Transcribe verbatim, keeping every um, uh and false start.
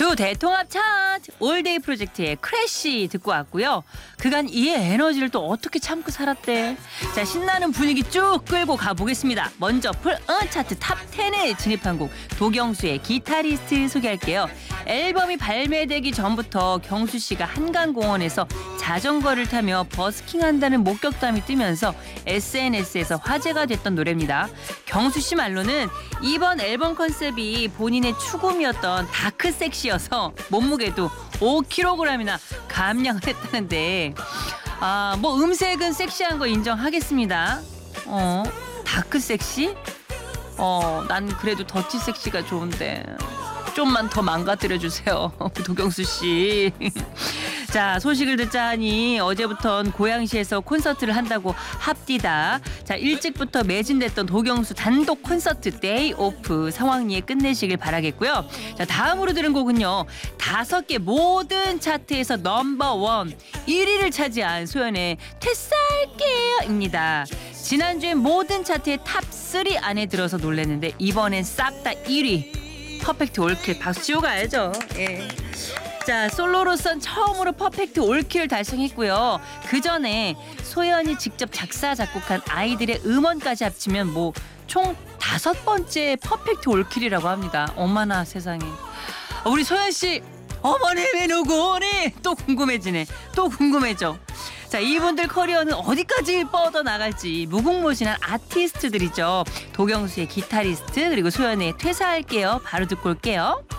두 대통합 차트 올데이 프로젝트의 크래쉬 듣고 왔고요. 그간 이의 에너지를 또 어떻게 참고 살았대. 자, 신나는 분위기 쭉 끌고 가보겠습니다. 먼저 풀 어 차트 탑 텐에 진입한 곡 도경수의 기타리스트 소개할게요. 앨범이 발매되기 전부터 경수 씨가 한강공원에서 자전거를 타며 버스킹한다는 목격담이 뜨면서 에스엔에스에서 화제가 됐던 노래입니다. 경수 씨 말로는 이번 앨범 컨셉이 본인의 추구미였던 다크 섹시여서 몸무게도 오 킬로그램이나 감량을 했다는데, 아, 뭐 음색은 섹시한 거 인정하겠습니다. 어, 다크 섹시? 어, 난 그래도 더티 섹시가 좋은데 좀만 더 망가뜨려 주세요, 도경수 씨. 자, 소식을 듣자 하니 어제부턴 고양시에서 콘서트를 한다고 합디다. 자, 일찍부터 매진됐던 도경수 단독 콘서트 데이 오프 상황리에 끝내시길 바라겠고요. 자, 다음으로 들은 곡은요, 다섯 개 모든 차트에서 넘버원 일 위를 차지한 소연의 퇴사할게요입니다. 지난주엔 모든 차트의 탑 삼 안에 들어서 놀랐는데 이번엔 싹 다 일 위. 퍼펙트 올킬 박수 치고 가야죠. 예. 자, 솔로로선 처음으로 퍼펙트 올킬을 달성했고요. 그 전에 소연이 직접 작사 작곡한 아이들의 음원까지 합치면 뭐 총 다섯 번째 퍼펙트 올킬이라고 합니다. 어머나 세상에. 우리 소연 씨 어머님이 누구니? 또 궁금해지네. 또 궁금해져. 자, 이분들 커리어는 어디까지 뻗어나갈지 무궁무진한 아티스트들이죠. 도경수의 기타리스트 그리고 소연의 퇴사할게요. 바로 듣고 올게요.